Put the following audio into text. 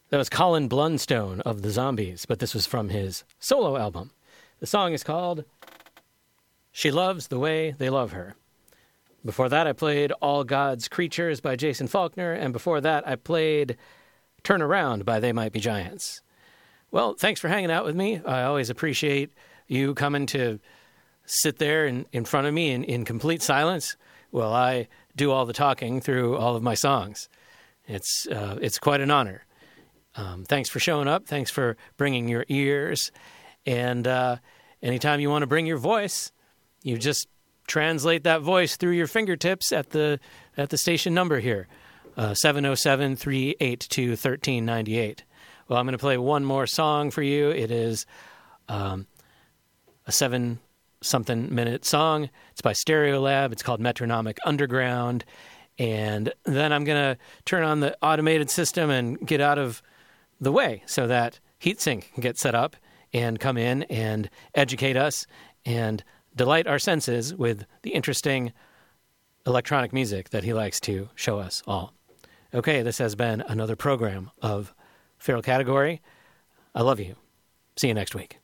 That was Colin Blunstone of the Zombies, but this was from his solo album. The song is called She Loves the Way They Love Her. Before that, I played All God's Creatures by Jason Faulkner, and before that, I played Turn Around by They Might Be Giants. Well, thanks for hanging out with me. I always appreciate you coming to sit there in front of me in complete silence while I do all the talking through all of my songs. It's quite an honor. Thanks for showing up. Thanks for bringing your ears. And anytime you want to bring your voice, you just translate that voice through your fingertips at the station number here, 707-382-1398. Well, I'm going to play one more song for you. It is a 7-something minute song. It's by Stereolab. It's called Metronomic Underground. And then I'm going to turn on the automated system and get out of the way so that Heatsink can get set up and come in and educate us and delight our senses with the interesting electronic music that he likes to show us all. Okay, this has been another program of Feral Category. I love you. See you next week.